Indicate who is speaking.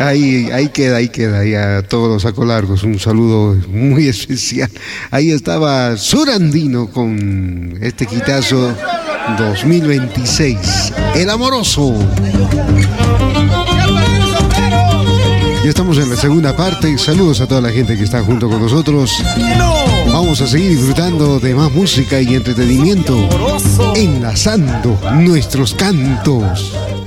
Speaker 1: Ahí queda, y a todos los sacolargos, un saludo muy especial. Ahí estaba Surandino con este quitazo 2026, El Amoroso. Ya estamos en la segunda parte. Saludos a toda la gente que está junto con nosotros. Vamos a seguir disfrutando de más música y entretenimiento, enlazando nuestros cantos.